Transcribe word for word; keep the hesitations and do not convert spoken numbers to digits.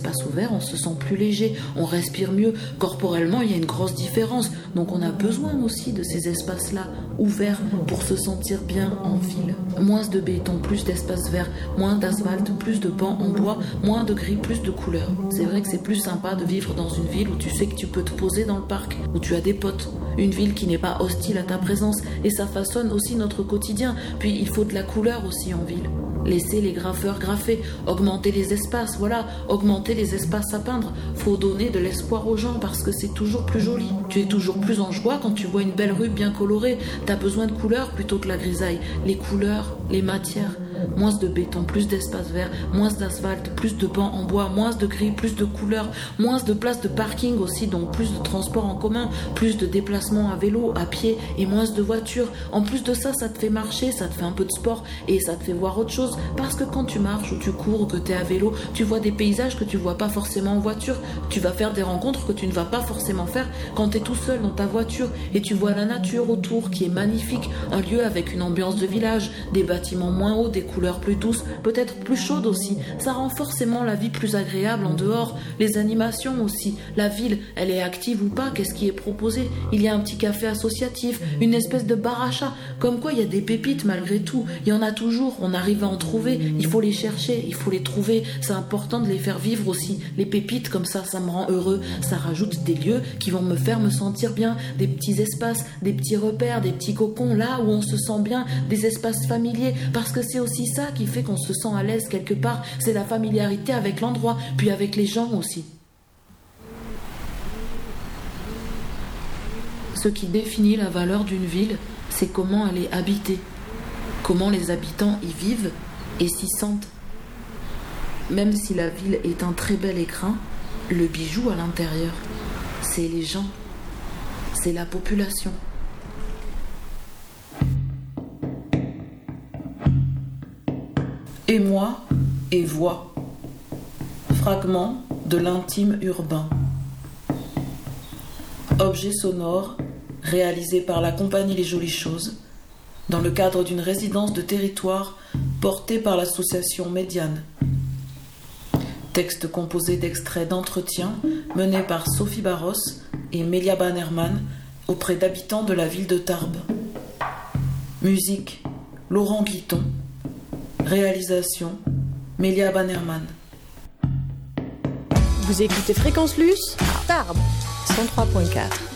espaces ouverts, on se sent plus léger, on respire mieux. Corporellement, il y a une grosse différence. Donc on a besoin aussi de ces espaces-là ouverts pour se sentir bien en ville. Moins de béton, plus d'espaces verts, moins d'asphalte, plus de bancs en bois, moins de gris, plus de couleurs. C'est vrai que c'est plus sympa de vivre dans une ville où tu sais que tu peux te poser dans le parc, où tu as des potes. Une ville qui n'est pas hostile à ta présence, et ça façonne aussi notre quotidien. Puis il faut de la couleur aussi en ville. Laisser les graffeurs graffer, augmenter les espaces, voilà, augmenter les espaces à peindre. Faut donner de l'espoir aux gens parce que c'est toujours plus joli. Tu es toujours plus en joie quand tu vois une belle rue bien colorée. T'as besoin de couleurs plutôt que la grisaille. Les couleurs, les matières. Moins de béton, plus d'espace vert, moins d'asphalte, plus de bancs en bois, moins de gris, plus de couleurs, moins de places de parking aussi, donc plus de transports en commun, plus de déplacements à vélo, à pied et moins de voitures. En plus de ça, ça te fait marcher, ça te fait un peu de sport et ça te fait voir autre chose parce que quand tu marches ou tu cours ou que tu es à vélo, tu vois des paysages que tu vois pas forcément en voiture. Tu vas faire des rencontres que tu ne vas pas forcément faire quand tu es tout seul dans ta voiture et tu vois la nature autour qui est magnifique, un lieu avec une ambiance de village, des bâtiments moins hauts, des couleurs plus douces, peut-être plus chaudes aussi. Ça rend forcément la vie plus agréable en dehors. Les animations aussi. La ville, elle est active ou pas? Qu'est-ce qui est proposé? Il y a un petit café associatif, une espèce de bar à chat. Comme quoi, il y a des pépites malgré tout. Il y en a toujours. On arrive à en trouver. Il faut les chercher, il faut les trouver. C'est important de les faire vivre aussi. Les pépites, comme ça, ça me rend heureux. Ça rajoute des lieux qui vont me faire me sentir bien. Des petits espaces, des petits repères, des petits cocons, là où on se sent bien. Des espaces familiers. Parce que c'est aussi ça qui fait qu'on se sent à l'aise quelque part, c'est la familiarité avec l'endroit, puis avec les gens aussi. Ce qui définit la valeur d'une ville, c'est comment elle est habitée, comment les habitants y vivent et s'y sentent. Même si la ville est un très bel écrin, le bijou à l'intérieur, c'est les gens, c'est la population. Émoi et voix. Fragment de l'intime urbain. Objet sonore réalisé par la compagnie Les Jolies Choses dans le cadre d'une résidence de territoire portée par l'association Médiane. Texte composé d'extraits d'entretiens menés par Sophie Barros et Mélia Bannerman auprès d'habitants de la ville de Tarbes. Musique Laurent Guiton. Réalisation Mélia Bannerman. Vous écoutez Fréquence Luce, Tarbes, cent trois point quatre.